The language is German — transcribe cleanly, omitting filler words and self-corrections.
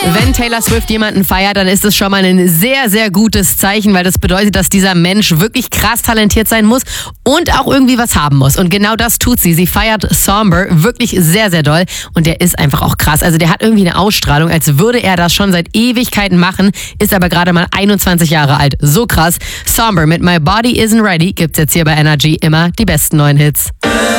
Wenn Taylor Swift jemanden feiert, dann ist es schon mal ein sehr, sehr gutes Zeichen, weil das bedeutet, dass dieser Mensch wirklich krass talentiert sein muss und auch irgendwie was haben muss. Und genau das tut sie. Sie feiert Somber wirklich sehr, sehr doll und der ist einfach auch krass. Also der hat irgendwie eine Ausstrahlung, als würde er das schon seit Ewigkeiten machen, ist aber gerade mal 21 Jahre alt. So krass. Somber mit My Body Isn't Ready gibt's jetzt hier bei Energy immer die besten neuen Hits.